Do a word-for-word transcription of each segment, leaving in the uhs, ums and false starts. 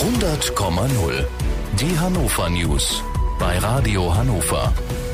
hundert Komma null. Die Hannover News bei Radio Hannover.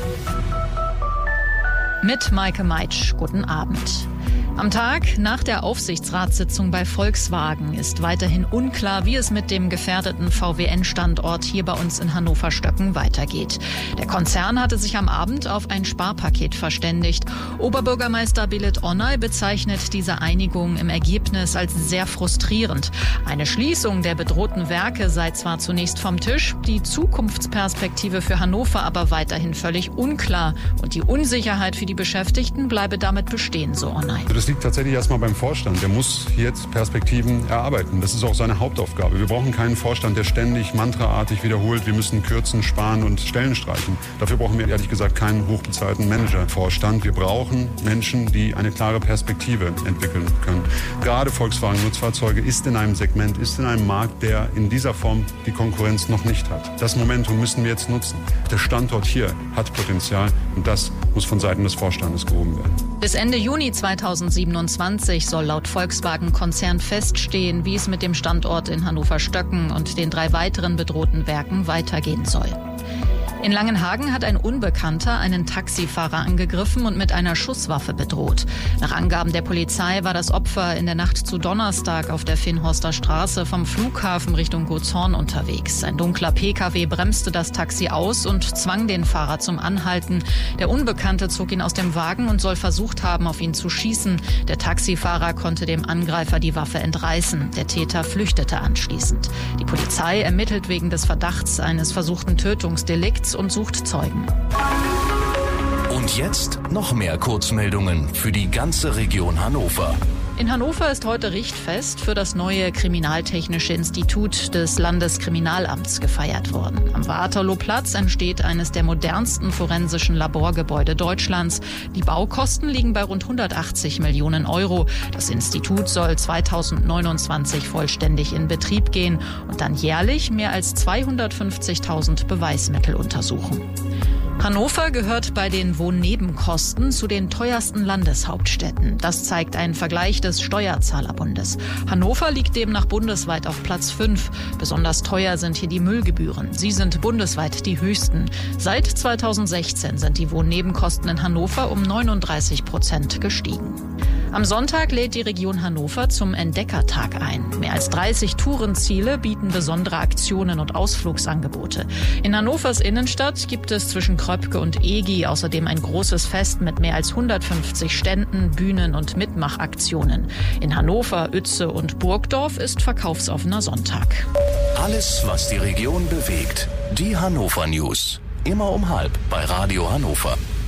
Mit Maike Meitsch. Guten Abend. Am Tag nach der Aufsichtsratssitzung bei Volkswagen ist weiterhin unklar, wie es mit dem gefährdeten V W N-Standort hier bei uns in Hannover-Stöcken weitergeht. Der Konzern hatte sich am Abend auf ein Sparpaket verständigt. Oberbürgermeister Belit Onay bezeichnet diese Einigung im Ergebnis als sehr frustrierend. Eine Schließung der bedrohten Werke sei zwar zunächst vom Tisch, die Zukunftsperspektive für Hannover aber weiterhin völlig unklar. Und die Unsicherheit für die Beschäftigten bleibe damit bestehen, so Onay. Das liegt tatsächlich erstmal beim Vorstand. Der muss jetzt Perspektiven erarbeiten. Das ist auch seine Hauptaufgabe. Wir brauchen keinen Vorstand, der ständig mantraartig wiederholt, wir müssen kürzen, sparen und Stellen streichen. Dafür brauchen wir ehrlich gesagt keinen hochbezahlten Manager-Vorstand. Wir brauchen Menschen, die eine klare Perspektive entwickeln können. Gerade Volkswagen Nutzfahrzeuge ist in einem Segment, ist in einem Markt, der in dieser Form die Konkurrenz noch nicht hat. Das Momentum müssen wir jetzt nutzen. Der Standort hier hat Potenzial und das muss von Seiten des Vorstandes gehoben werden. Bis Ende Juni zweitausendsiebenundzwanzig soll laut Volkswagen-Konzern feststehen, wie es mit dem Standort in Hannover-Stöcken und den drei weiteren bedrohten Werken weitergehen soll. In Langenhagen hat ein Unbekannter einen Taxifahrer angegriffen und mit einer Schusswaffe bedroht. Nach Angaben der Polizei war das Opfer in der Nacht zu Donnerstag auf der Finnhorster Straße vom Flughafen Richtung Gotshorn unterwegs. Ein dunkler P K W bremste das Taxi aus und zwang den Fahrer zum Anhalten. Der Unbekannte zog ihn aus dem Wagen und soll versucht haben, auf ihn zu schießen. Der Taxifahrer konnte dem Angreifer die Waffe entreißen. Der Täter flüchtete anschließend. Die Polizei ermittelt wegen des Verdachts eines versuchten Tötungsdelikts und sucht Zeugen. Und jetzt noch mehr Kurzmeldungen für die ganze Region Hannover. In Hannover ist heute Richtfest für das neue Kriminaltechnische Institut des Landeskriminalamts gefeiert worden. Am Waterlooplatz entsteht eines der modernsten forensischen Laborgebäude Deutschlands. Die Baukosten liegen bei rund hundertachtzig Millionen Euro. Das Institut soll zweitausendneunundzwanzig vollständig in Betrieb gehen und dann jährlich mehr als zweihundertfünfzigtausend Beweismittel untersuchen. Hannover gehört bei den Wohnnebenkosten zu den teuersten Landeshauptstädten. Das zeigt ein Vergleich des Steuerzahlerbundes. Hannover liegt demnach bundesweit auf Platz fünf. Besonders teuer sind hier die Müllgebühren. Sie sind bundesweit die höchsten. Seit zweitausendsechzehn sind die Wohnnebenkosten in Hannover um neununddreißig Prozent gestiegen. Am Sonntag lädt die Region Hannover zum Entdeckertag ein. Mehr als dreißig Tourenziele bieten besondere Aktionen und Ausflugsangebote. In Hannovers Innenstadt gibt es zwischen Kröpke und Egi außerdem ein großes Fest mit mehr als hundertfünfzig Ständen, Bühnen und Mitmachaktionen. In Hannover, Uetze und Burgdorf ist verkaufsoffener Sonntag. Alles, was die Region bewegt. Die Hannover News. Immer um halb bei Radio Hannover.